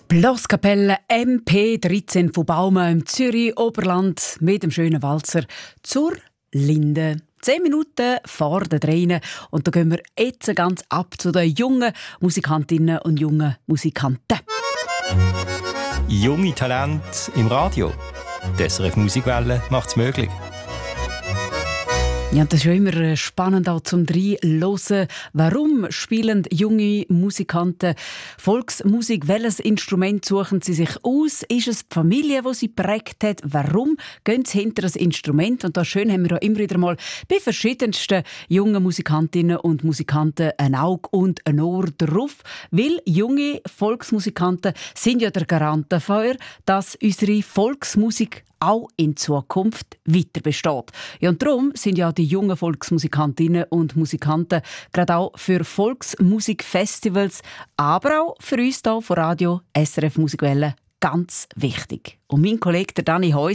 Blaskapelle MP13 von Baume im Zürich-Oberland mit dem schönen Walzer zur Linde. 10 Minuten vor der 3. Und da gehen wir jetzt ganz ab zu den jungen Musikantinnen und jungen Musikanten. Junge Talente im Radio. Die SRF Musikwelle macht es möglich. Ja, das ist ja immer spannend auch zum Reinhören. Warum spielen junge Musikanten Volksmusik? Welches Instrument suchen sie sich aus? Ist es die Familie, die sie geprägt hat? Warum gehen sie hinter das Instrument? Und da schön haben wir ja immer wieder mal bei verschiedensten jungen Musikantinnen und Musikanten ein Auge und ein Ohr drauf. Weil junge Volksmusikanten sind ja der Garant dafür, dass unsere Volksmusik auch in Zukunft weiter besteht. Ja, und darum sind ja die jungen Volksmusikantinnen und Musikanten gerade auch für Volksmusikfestivals, aber auch für uns hier von Radio SRF Musikwelle ganz wichtig. Und mein Kollege der Dani Heuser